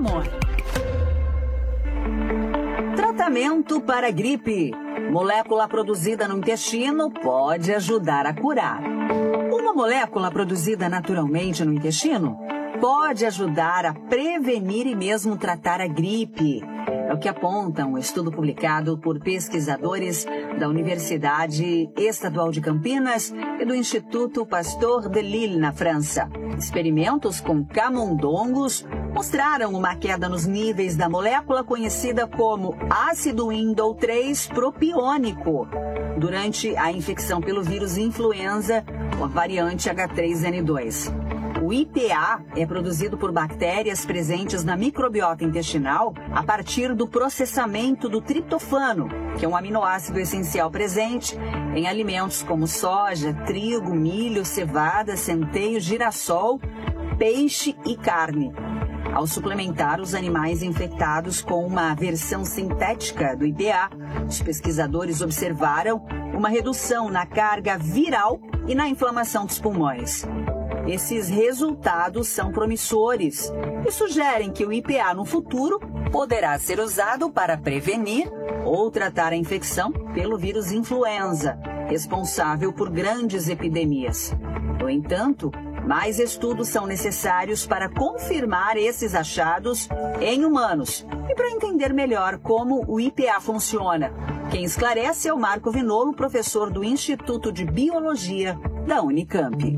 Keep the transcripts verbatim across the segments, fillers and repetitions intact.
Simone. Tratamento para gripe. Molécula produzida no intestino pode ajudar a curar. Uma molécula produzida naturalmente no intestino pode ajudar a prevenir e mesmo tratar a gripe. É o que aponta um estudo publicado por pesquisadores da Universidade Estadual de Campinas e do Instituto Pasteur de Lille, na França. Experimentos com camundongos mostraram uma queda nos níveis da molécula conhecida como ácido indol três propiônico durante a infecção pelo vírus influenza, com a variante agá três ene dois. O I P A é produzido por bactérias presentes na microbiota intestinal a partir do processamento do triptofano, que é um aminoácido essencial presente em alimentos como soja, trigo, milho, cevada, centeio, girassol, peixe e carne. Ao suplementar os animais infectados com uma versão sintética do I P A, os pesquisadores observaram uma redução na carga viral e na inflamação dos pulmões. Esses resultados são promissores e sugerem que o I P A no futuro poderá ser usado para prevenir ou tratar a infecção pelo vírus influenza, responsável por grandes epidemias. No entanto, mais estudos são necessários para confirmar esses achados em humanos e para entender melhor como o I P A funciona. Quem esclarece é o Marco Vinolo, professor do Instituto de Biologia da Unicamp.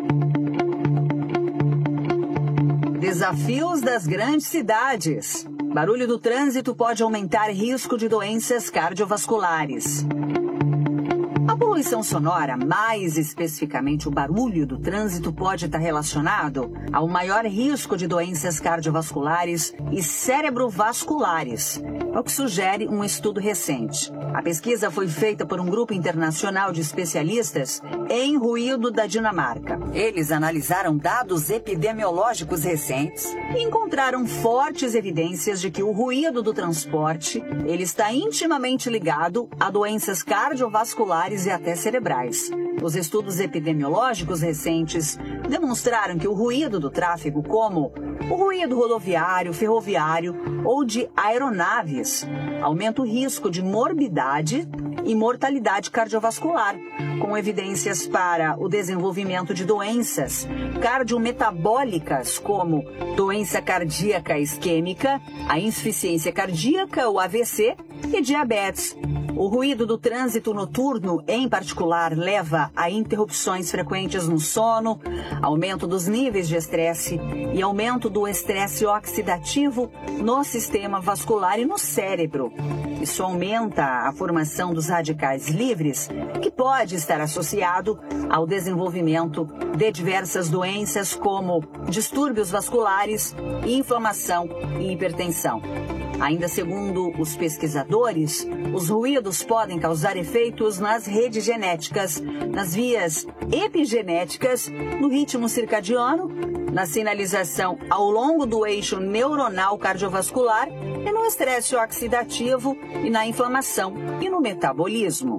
Desafios das grandes cidades. Barulho do trânsito pode aumentar risco de doenças cardiovasculares. A poluição sonora, mais especificamente o barulho do trânsito, pode estar relacionado ao maior risco de doenças cardiovasculares e cerebrovasculares, é o que sugere um estudo recente. A pesquisa foi feita por um grupo internacional de especialistas em ruído da Dinamarca. Eles analisaram dados epidemiológicos recentes e encontraram fortes evidências de que o ruído do transporte ele está intimamente ligado a doenças cardiovasculares e até cerebrais. Os estudos epidemiológicos recentes demonstraram que o ruído do tráfego, como o ruído rodoviário, ferroviário ou de aeronaves, aumenta o risco de morbidade e mortalidade cardiovascular, com evidências para o desenvolvimento de doenças cardiometabólicas, como doença cardíaca isquêmica, a insuficiência cardíaca, o A V C e diabetes. O ruído do trânsito noturno, em particular, leva a interrupções frequentes no sono, aumento dos níveis de estresse e aumento do estresse oxidativo no sistema vascular e no cérebro. Isso aumenta a formação dos radicais livres, que pode estar associado ao desenvolvimento de diversas doenças como distúrbios vasculares, inflamação e hipertensão. Ainda segundo os pesquisadores, os ruídos podem causar efeitos nas redes genéticas, nas vias epigenéticas, no ritmo circadiano, na sinalização ao longo do eixo neuronal cardiovascular e no estresse oxidativo e na inflamação e no metabolismo.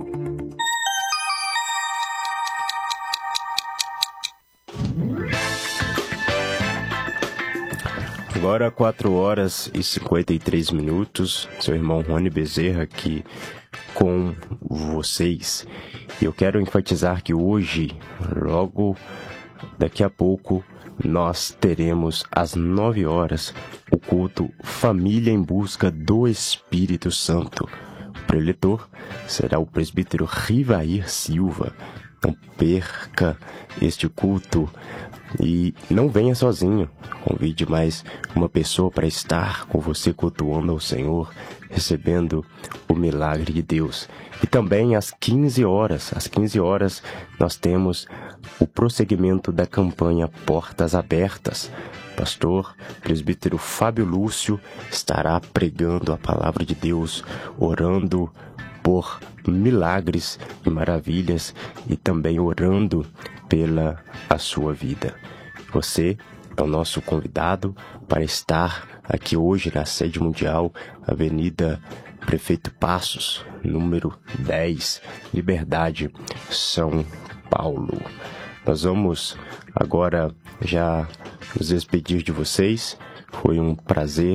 Agora quatro horas e cinquenta e três minutos, seu irmão Rony Bezerra aqui com vocês. E eu quero enfatizar que hoje, logo daqui a pouco, nós teremos às nove horas o culto Família em Busca do Espírito Santo. O preletor será o presbítero Rivair Silva. Não perca este culto e não venha sozinho. Convide mais uma pessoa para estar com você cultuando ao Senhor, recebendo o milagre de Deus. E também às quinze horas, às quinze horas, nós temos o prosseguimento da campanha Portas Abertas. Pastor presbítero Fábio Lúcio estará pregando a palavra de Deus, orando por milagres e maravilhas e também orando pela a sua vida. Você é o nosso convidado para estar aqui hoje na sede mundial, Avenida Prefeito Passos, número dez, Liberdade, São Paulo. Nós vamos agora já nos despedir de vocês. Foi um prazer